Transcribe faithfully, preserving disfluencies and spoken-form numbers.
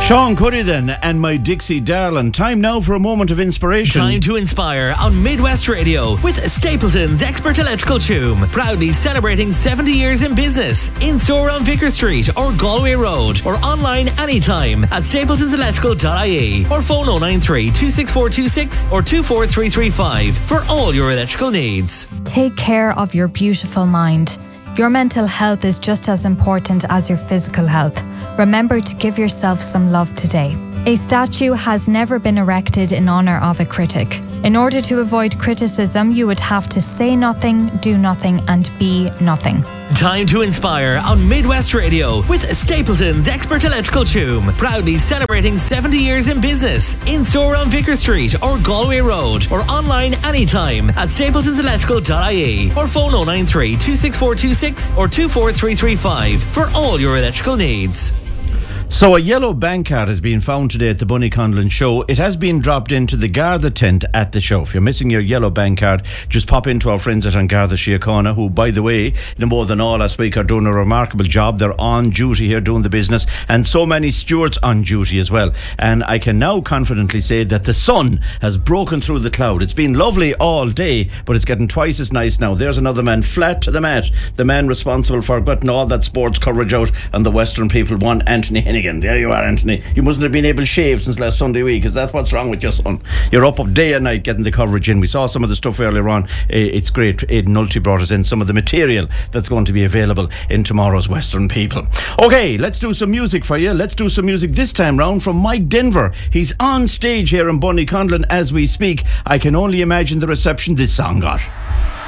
Sean Cuddy then, and My Dixie Darling. Time now for a moment of inspiration. Time to inspire on Midwest Radio with Stapleton's Expert Electrical Tomb. Proudly celebrating seventy years in business. In store on Vicar Street or Galway Road, or online anytime at stapletons electrical dot I E, or phone oh nine three, two six four two six or two four three three five for all your electrical needs. Take care of your beautiful mind. Your mental health is just as important as your physical health. Remember to give yourself some love today. A statue has never been erected in honour of a critic. In order to avoid criticism, you would have to say nothing, do nothing, and be nothing. Time to inspire on Midwest Radio with Stapleton's Expert Electrical Tomb. Proudly celebrating seventy years in business. In store on Vicar Street or Galway Road, or online anytime at stapletons electrical dot I E, or phone oh nine three, two six four two six or two four three three five for all your electrical needs. So a yellow bank card has been found today at the Bunny Conlon show. It has been dropped into the Garda tent at the show. If you're missing your yellow bank card, just pop into our friends at An Garda Síochána, who, by the way, no more than all last week, are doing a remarkable job. They're on duty here doing the business, and so many stewards on duty as well. And I can now confidently say that the sun has broken through the cloud. It's been lovely all day, but it's getting twice as nice now. There's another man flat to the mat, the man responsible for getting all that sports coverage out on the Western people, one Anthony Hennigan. There you are, Anthony. You mustn't have been able to shave since last Sunday week. Is that what's wrong with your son? You're up up day and night getting the coverage in. We saw some of the stuff earlier on. It's great. Aidan Nulty brought us in some of the material that's going to be available in tomorrow's Western People. Okay, let's do some music for you. Let's do some music this time round from Mike Denver. He's on stage here in Bunny Conlon as we speak. I can only imagine the reception this song got.